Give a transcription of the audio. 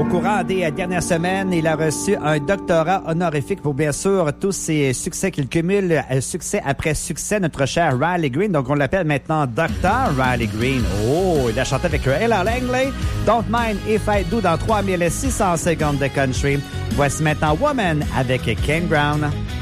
Au courant des dernières semaines, il a reçu un doctorat honorifique pour, bien sûr, tous ses succès qu'il cumule, succès après succès, notre cher Riley Green. Donc, on l'appelle maintenant Dr. Riley Green. Oh, il a chanté avec Ella Langley, Don't Mind If I Do dans 3600 secondes de country. Voici maintenant Woman avec Kane Brown.